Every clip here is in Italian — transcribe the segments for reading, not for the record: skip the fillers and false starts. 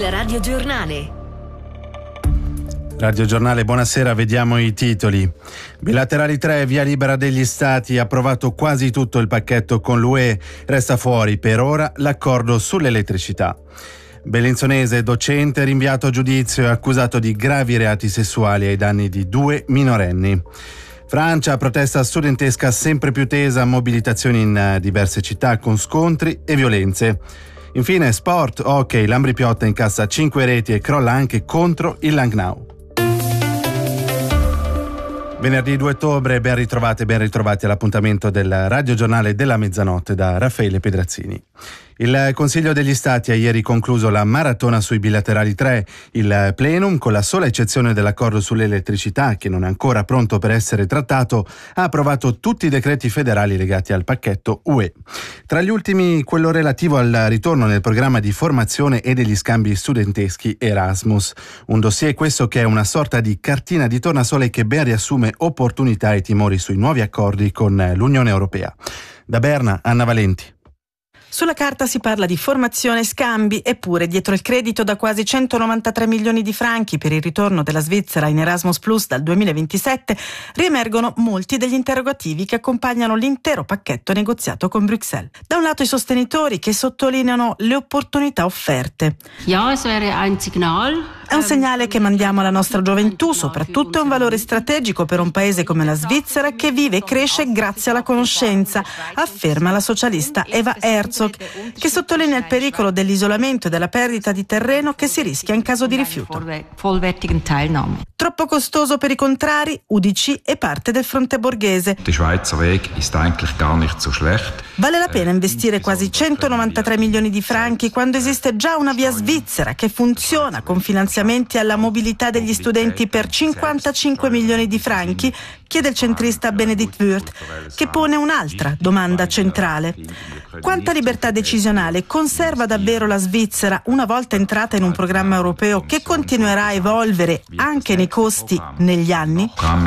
Il radiogiornale. Radiogiornale, buonasera, vediamo i titoli. Bilaterali 3, via libera degli Stati, approvato quasi tutto il pacchetto con l'UE, resta fuori per ora l'accordo sull'elettricità. Bellinzonese, docente, rinviato a giudizio e accusato di gravi reati sessuali ai danni di 2 minorenni. Francia, protesta studentesca sempre più tesa, mobilitazioni in diverse città con scontri e violenze. Infine, sport, hockey, l'Ambri Piotta incassa 5 reti e crolla anche contro il Langnau. Venerdì 2 ottobre, ben ritrovati all'appuntamento del radiogiornale della mezzanotte da Raffaele Pedrazzini. Il Consiglio degli Stati ha ieri concluso la maratona sui bilaterali 3. Il plenum, con la sola eccezione dell'accordo sull'elettricità, che non è ancora pronto per essere trattato, ha approvato tutti i decreti federali legati al pacchetto UE. Tra gli ultimi, quello relativo al ritorno nel programma di formazione e degli scambi studenteschi Erasmus. Un dossier questo che è una sorta di cartina di tornasole che ben riassume opportunità e timori sui nuovi accordi con l'Unione Europea. Da Berna, Anna Valenti. Sulla carta si parla di formazione e scambi, eppure dietro il credito da quasi 193 milioni di franchi per il ritorno della Svizzera in Erasmus Plus dal 2027 riemergono molti degli interrogativi che accompagnano l'intero pacchetto negoziato con Bruxelles. Da un lato i sostenitori che sottolineano le opportunità offerte. È un segnale che mandiamo alla nostra gioventù, soprattutto è un valore strategico per un paese come la Svizzera che vive e cresce grazie alla conoscenza, afferma la socialista Eva Herzog, che sottolinea il pericolo dell'isolamento e della perdita di terreno che si rischia in caso di rifiuto. Troppo costoso per i contrari, UDC e parte del fronte borghese. Vale la pena investire quasi 193 milioni di franchi quando esiste già una via svizzera che funziona con finanziamenti alla mobilità degli studenti per 55 milioni di franchi? Chiede il centrista Benedikt Würth, che pone un'altra domanda centrale. Quanta libertà decisionale conserva davvero la Svizzera una volta entrata in un programma europeo che continuerà a evolvere anche nei costi negli anni?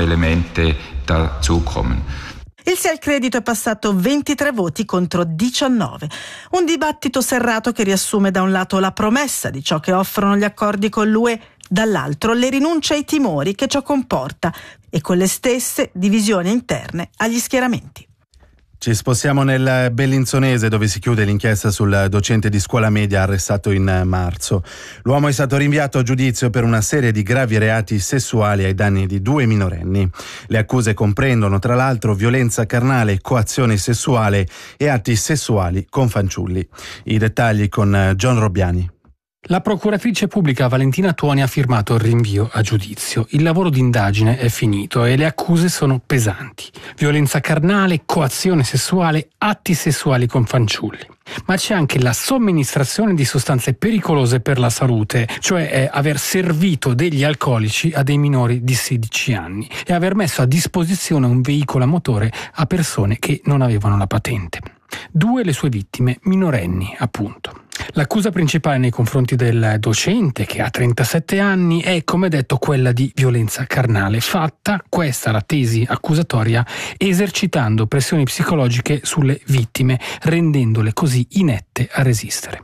Il sì al credito è passato 23 voti contro 19. Un dibattito serrato che riassume da un lato la promessa di ciò che offrono gli accordi con l'UE, dall'altro le rinunce ai timori che ciò comporta e con le stesse divisioni interne agli schieramenti. Ci spostiamo nel Bellinzonese, dove si chiude l'inchiesta sul docente di scuola media arrestato in marzo. L'uomo è stato rinviato a giudizio per una serie di gravi reati sessuali ai danni di 2 minorenni. Le accuse comprendono tra l'altro violenza carnale, coazione sessuale e atti sessuali con fanciulli. I dettagli con John Robbiani. La procuratrice pubblica Valentina Tuoni ha firmato il rinvio a giudizio. Il lavoro d'indagine è finito e le accuse sono pesanti. Violenza carnale, coazione sessuale, atti sessuali con fanciulli. Ma c'è anche la somministrazione di sostanze pericolose per la salute, cioè aver servito degli alcolici a dei minori di 16 anni e aver messo a disposizione un veicolo a motore a persone che non avevano la patente. 2 le sue vittime, minorenni appunto. L'accusa principale nei confronti del docente, che ha 37 anni, è, come detto, quella di violenza carnale, fatta, questa la tesi accusatoria, esercitando pressioni psicologiche sulle vittime, rendendole così inette a resistere.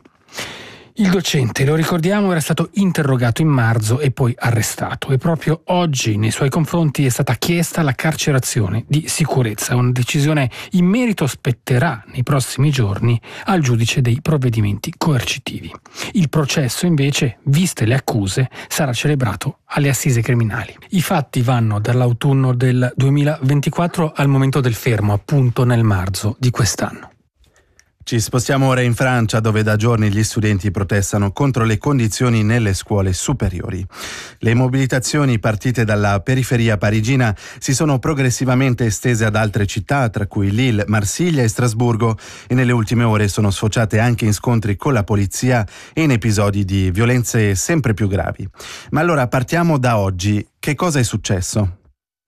Il docente, lo ricordiamo, era stato interrogato in marzo e poi arrestato e proprio oggi nei suoi confronti è stata chiesta la carcerazione di sicurezza. Una decisione in merito spetterà nei prossimi giorni al giudice dei provvedimenti coercitivi. Il processo invece, viste le accuse, sarà celebrato alle assise criminali. I fatti vanno dall'autunno del 2024 al momento del fermo, appunto nel marzo di quest'anno. Ci spostiamo ora in Francia, dove da giorni gli studenti protestano contro le condizioni nelle scuole superiori. Le mobilitazioni partite dalla periferia parigina si sono progressivamente estese ad altre città, tra cui Lille, Marsiglia e Strasburgo, e nelle ultime ore sono sfociate anche in scontri con la polizia e in episodi di violenze sempre più gravi. Ma allora partiamo da oggi. Che cosa è successo?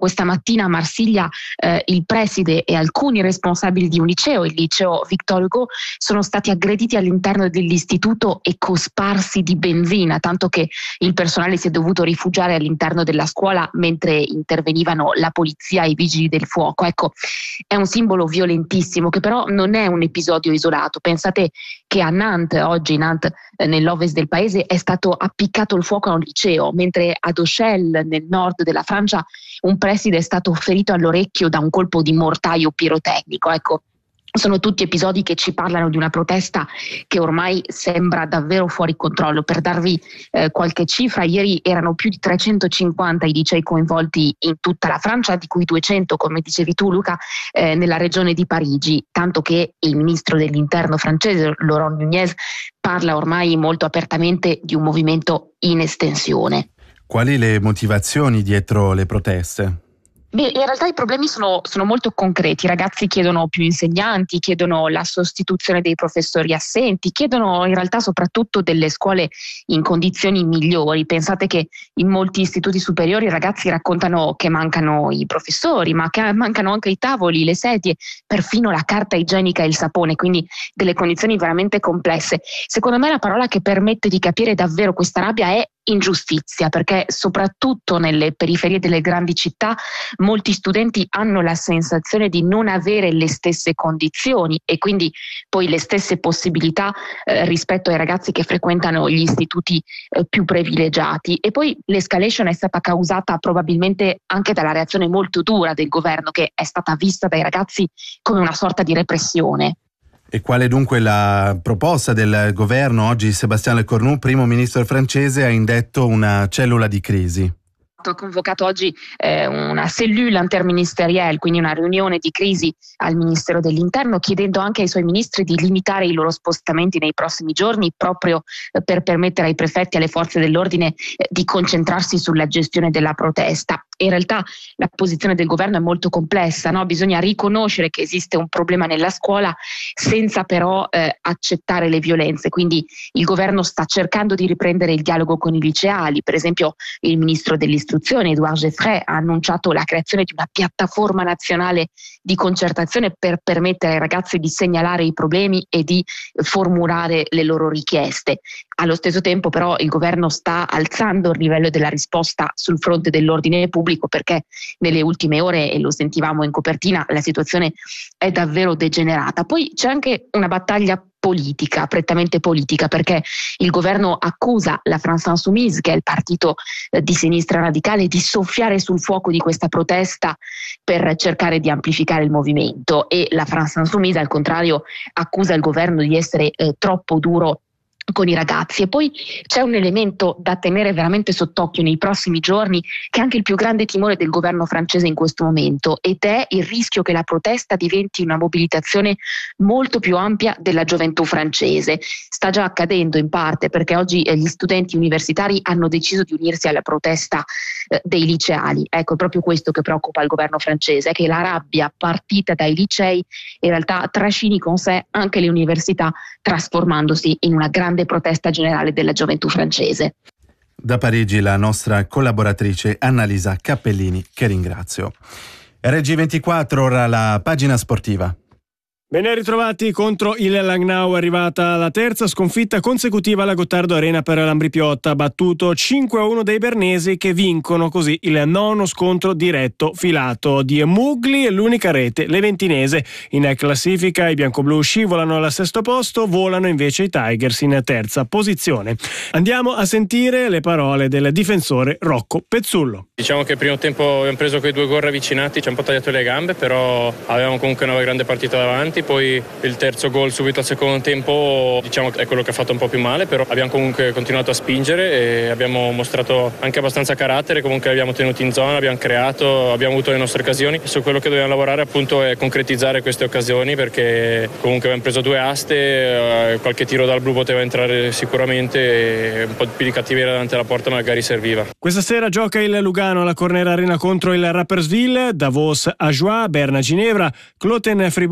questa mattina a Marsiglia il preside e alcuni responsabili di un liceo, il liceo Victor Hugo, sono stati aggrediti all'interno dell'istituto e cosparsi di benzina, tanto che il personale si è dovuto rifugiare all'interno della scuola mentre intervenivano la polizia e i vigili del fuoco. Ecco, è un simbolo violentissimo che però non è un episodio isolato. Pensate che a Nantes, oggi Nantes nell'ovest del paese, è stato appiccato il fuoco a un liceo, mentre ad Auchel nel nord della Francia un preside è stato ferito all'orecchio da un colpo di mortaio pirotecnico. Ecco, sono tutti episodi che ci parlano di una protesta che ormai sembra davvero fuori controllo. Per darvi qualche cifra, ieri erano più di 350 i licei coinvolti in tutta la Francia, di cui 200, come dicevi tu Luca, nella regione di Parigi, tanto che il ministro dell'interno francese, Laurent Nunez, parla ormai molto apertamente di un movimento in estensione. Quali le motivazioni dietro le proteste? Beh, in realtà i problemi sono molto concreti. I ragazzi chiedono più insegnanti, chiedono la sostituzione dei professori assenti, chiedono in realtà soprattutto delle scuole in condizioni migliori. Pensate che in molti istituti superiori i ragazzi raccontano che mancano i professori, ma che mancano anche i tavoli, le sedie, perfino la carta igienica e il sapone, quindi delle condizioni veramente complesse. Secondo me la parola che permette di capire davvero questa rabbia è ingiustizia, perché soprattutto nelle periferie delle grandi città molti studenti hanno la sensazione di non avere le stesse condizioni e quindi poi le stesse possibilità rispetto ai ragazzi che frequentano gli istituti più privilegiati. E poi l'escalation è stata causata probabilmente anche dalla reazione molto dura del governo, che è stata vista dai ragazzi come una sorta di repressione. E qual è dunque la proposta del governo? Oggi Sébastien Lecornu, primo ministro francese, ha indetto una cellula di crisi. Ha convocato oggi una cellule interministérielle, quindi una riunione di crisi al Ministero dell'Interno, chiedendo anche ai suoi ministri di limitare i loro spostamenti nei prossimi giorni, proprio per permettere ai prefetti e alle forze dell'ordine di concentrarsi sulla gestione della protesta. In realtà la posizione del governo è molto complessa, no? Bisogna riconoscere che esiste un problema nella scuola senza però accettare le violenze, quindi il governo sta cercando di riprendere il dialogo con i liceali. Per esempio il ministro dell'istruzione Édouard Geoffroy ha annunciato la creazione di una piattaforma nazionale di concertazione per permettere ai ragazzi di segnalare i problemi e di formulare le loro richieste. Allo stesso tempo però il governo sta alzando il livello della risposta sul fronte dell'ordine pubblico, perché nelle ultime ore, e lo sentivamo in copertina, la situazione è davvero degenerata. Poi c'è anche una battaglia politica, prettamente politica, perché il governo accusa la France Insoumise, che è il partito di sinistra radicale, di soffiare sul fuoco di questa protesta per cercare di amplificare il movimento, e la France Insoumise al contrario accusa il governo di essere troppo duro con i ragazzi. E poi c'è un elemento da tenere veramente sott'occhio nei prossimi giorni, che è anche il più grande timore del governo francese in questo momento, ed è il rischio che la protesta diventi una mobilitazione molto più ampia della gioventù francese. Sta già accadendo in parte, perché oggi gli studenti universitari hanno deciso di unirsi alla protesta dei liceali. Ecco, è proprio questo che preoccupa il governo francese, è che la rabbia partita dai licei in realtà trascini con sé anche le università, trasformandosi in una grande protesta generale della gioventù francese. Da Parigi la nostra collaboratrice Annalisa Cappellini, che ringrazio. RG24, ora la pagina sportiva. Ben ritrovati. Contro il Langnau è arrivata la terza sconfitta consecutiva alla Gottardo Arena per l'Ambrì-Piotta, battuto 5-1 dei bernesi, che vincono così il nono scontro diretto filato. Di Mugli è l'unica rete leventinese. In classifica i biancoblù scivolano al sesto posto, volano invece i Tigers in terza posizione. Andiamo a sentire le parole del difensore Rocco Pezzullo. Diciamo che il primo tempo abbiamo preso quei due gol ravvicinati, ci hanno un po' tagliato le gambe, però avevamo comunque una grande partita davanti. Poi il terzo gol subito al secondo tempo, diciamo, è quello che ha fatto un po' più male, però abbiamo comunque continuato a spingere e abbiamo mostrato anche abbastanza carattere. Comunque abbiamo tenuto in zona, abbiamo creato, abbiamo avuto le nostre occasioni. Su quello che dobbiamo lavorare appunto è concretizzare queste occasioni, perché comunque abbiamo preso due aste, qualche tiro dal blu poteva entrare sicuramente e un po' più di cattiveria davanti alla porta magari serviva. Questa sera gioca il Lugano alla Corner Arena contro il Rapperswil, Davos Ajoie, Berna Ginevra, Cloten Friborgo e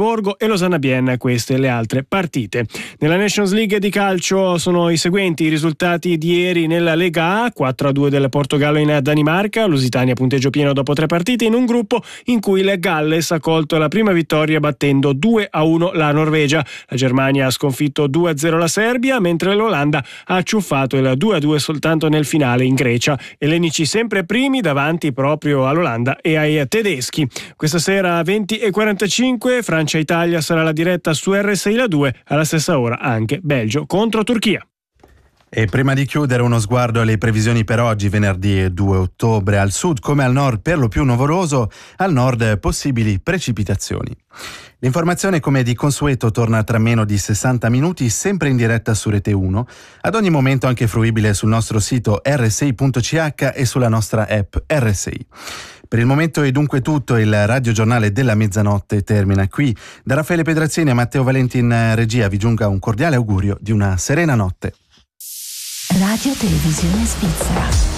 Lausanne-Bienne, queste le altre partite. Nella Nations League di calcio sono i seguenti i risultati di ieri nella Lega A: 4-2 del Portogallo in Danimarca, Lusitania punteggio pieno dopo 3 partite in un gruppo in cui il Galles ha colto la prima vittoria battendo 2-1 la Norvegia. La Germania ha sconfitto 2-0 la Serbia, mentre l'Olanda ha acciuffato il 2-2 soltanto nel finale in Grecia. Ellenici sempre primi davanti proprio all'Olanda e ai tedeschi. Questa sera 20:45 Francia-Italia sarà la diretta su RSI La 2, alla stessa ora anche Belgio contro Turchia. E prima di chiudere, uno sguardo alle previsioni per oggi, venerdì 2 ottobre. Al sud come al nord per lo più nuvoloso, al nord possibili precipitazioni. L'informazione, come di consueto, torna tra meno di 60 minuti, sempre in diretta su Rete 1, ad ogni momento anche fruibile sul nostro sito rsi.ch e sulla nostra app RSI. Per il momento è dunque tutto, il Radio Giornale della Mezzanotte termina qui. Da Raffaele Pedrazzini a Matteo Valenti in regia vi giunga un cordiale augurio di una serena notte. Radio Televisione Svizzera.